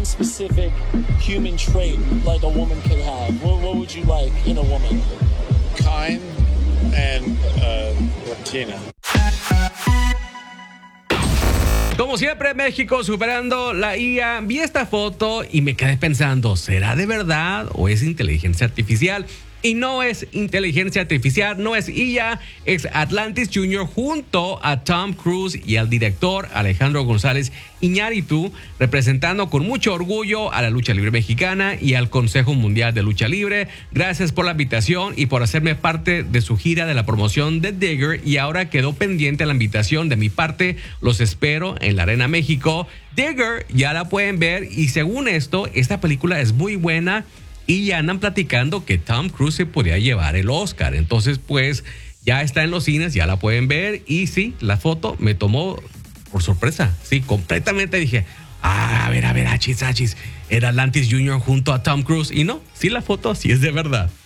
one specific human trait like a woman could have, what would you like in a woman? Kind and Latina. Como siempre, México superando la IA. Vi esta foto y me quedé pensando, ¿será de verdad o es inteligencia artificial? Y no es inteligencia artificial, no es IA, es Atlantis Jr. junto a Tom Cruise y al director Alejandro González Iñárritu, representando con mucho orgullo a la lucha libre mexicana y al Consejo Mundial de Lucha Libre. Gracias por la invitación y por hacerme parte de su gira de la promoción de Digger, y ahora quedó pendiente la invitación de mi parte. Los espero en la Arena México. Digger ya la pueden ver y según esto, esta película es muy buena. Y ya andan platicando que Tom Cruise se podría llevar el Oscar. Entonces, pues, ya está en los cines, ya la pueden ver. Y sí, la foto me tomó por sorpresa. Sí, completamente dije, a ver, achis. Era Atlantis Jr. junto a Tom Cruise. Y no, sí, la foto sí es de verdad.